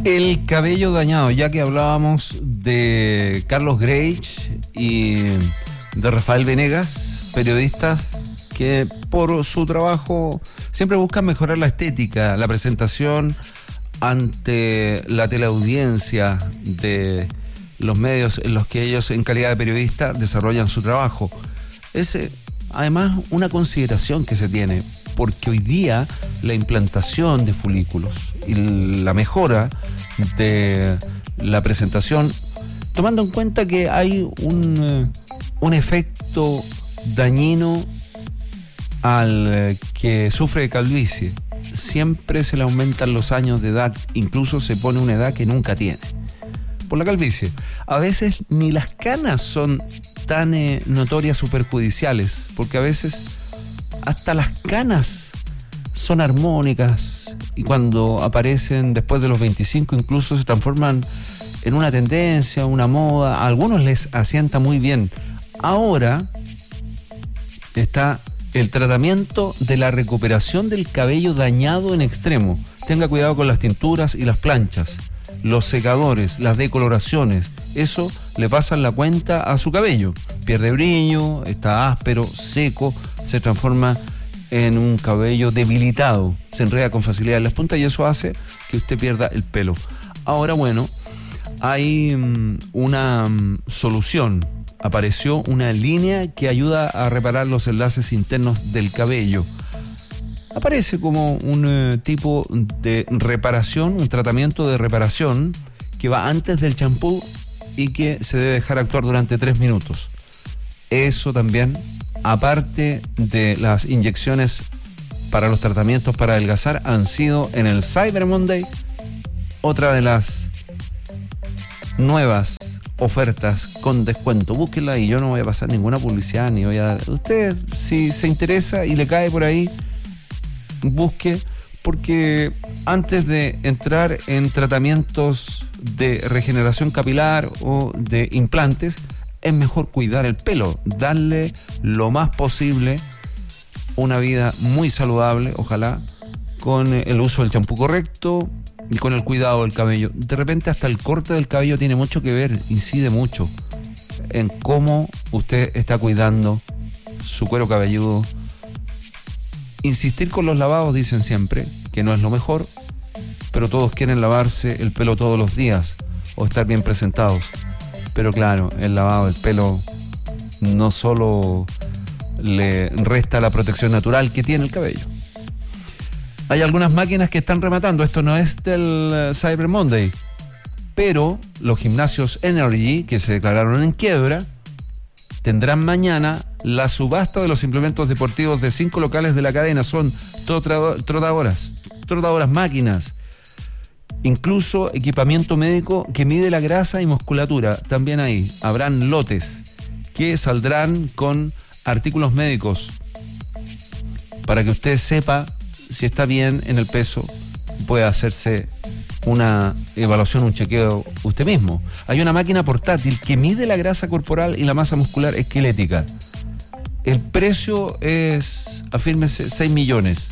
El cabello dañado, ya que hablábamos de Carlos Greich y de Rafael Venegas, periodistas que por su trabajo siempre buscan mejorar la estética, la presentación ante la teleaudiencia de los medios en los que ellos en calidad de periodista desarrollan su trabajo. Es además una consideración que se tiene, porque hoy día la implantación de folículos y la mejora de la presentación, tomando en cuenta que hay un efecto dañino al que sufre de calvicie, siempre se le aumentan los años de edad, incluso se pone una edad que nunca tiene por la calvicie. A veces ni las canas son tan notorias o perjudiciales, porque a veces hasta las canas son armónicas y cuando aparecen después de los 25 incluso se transforman en una tendencia, una moda. A algunos les asienta muy bien. Ahora está el tratamiento de la recuperación del cabello dañado en extremo. Tenga cuidado con las tinturas y las planchas, los secadores, las decoloraciones. Eso le pasan la cuenta a su cabello. Pierde brillo, está áspero, seco, se transforma en un cabello debilitado, se enreda con facilidad en las puntas y eso hace que usted pierda el pelo. Ahora, bueno, hay una solución. Apareció una línea que ayuda a reparar los enlaces internos del cabello. Aparece como un tipo de reparación, un tratamiento de reparación que va antes del champú y que se debe dejar actuar durante 3 minutos. Eso también, aparte de las inyecciones para los tratamientos para adelgazar, han sido en el Cyber Monday otra de las nuevas ofertas con descuento. Búsquela y yo no voy a pasar ninguna publicidad ni voy a... Usted, si se interesa y le cae por ahí, busque, porque antes de entrar en tratamientos de regeneración capilar o de implantes, es mejor cuidar el pelo, darle lo más posible una vida muy saludable, ojalá, con el uso del champú correcto y con el cuidado del cabello. De repente hasta el corte del cabello tiene mucho que ver, incide mucho en cómo usted está cuidando su cuero cabelludo. Insistir con los lavados, dicen siempre, que no es lo mejor, pero todos quieren lavarse el pelo todos los días o estar bien presentados. Pero claro, el lavado del pelo no solo le resta la protección natural que tiene el cabello. Hay algunas máquinas que están rematando, esto no es del Cyber Monday, pero los gimnasios Energy, que se declararon en quiebra, tendrán mañana la subasta de los implementos deportivos de 5 locales de la cadena. Son trotadoras máquinas, incluso equipamiento médico que mide la grasa y musculatura. También ahí habrán lotes que saldrán con artículos médicos para que usted sepa si está bien en el peso, puede hacerse una evaluación, un chequeo usted mismo. Hay una máquina portátil que mide la grasa corporal y la masa muscular esquelética. El precio es, afírmese, 6 millones.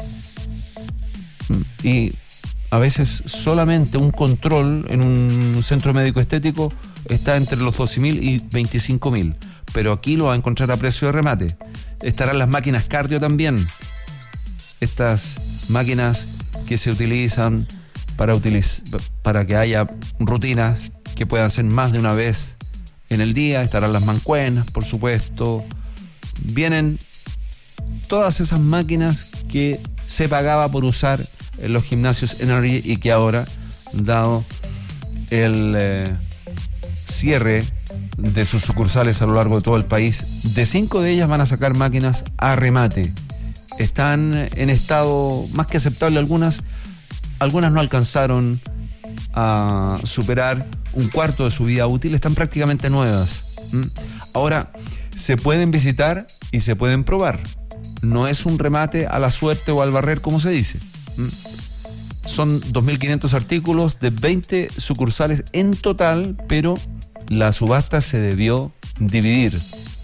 Y a veces solamente un control en un centro médico estético está entre los 12.000 y 25.000. Pero aquí lo va a encontrar a precio de remate. Estarán las máquinas cardio también. Estas máquinas que se utilizan para que haya rutinas que puedan ser más de una vez en el día. Estarán las mancuernas, por supuesto. Vienen todas esas máquinas que se pagaba por usar en los gimnasios Energy y que ahora, dado el cierre de sus sucursales a lo largo de todo el país, de 5 de ellas van a sacar máquinas a remate. Están en estado más que aceptable algunas no alcanzaron a superar un cuarto de su vida útil, están prácticamente nuevas. Ahora, se pueden visitar y se pueden probar. No es un remate a la suerte o al barrer, como se dice. Son 2.500 artículos de 20 sucursales en total, pero la subasta se debió dividir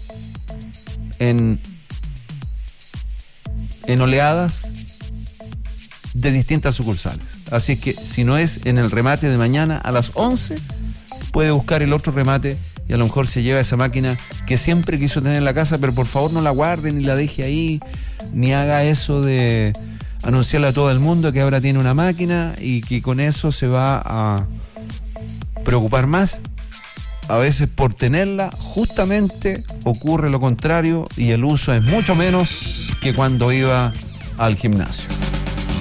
en oleadas de distintas sucursales. Así que si no es en el remate de mañana a las 11, puede buscar el otro remate y a lo mejor se lleva esa máquina que siempre quiso tener en la casa, pero por favor no la guarde ni la deje ahí, ni haga eso de anunciarle a todo el mundo que ahora tiene una máquina y que con eso se va a preocupar más. A veces por tenerla justamente ocurre lo contrario y el uso es mucho menos que cuando iba al gimnasio.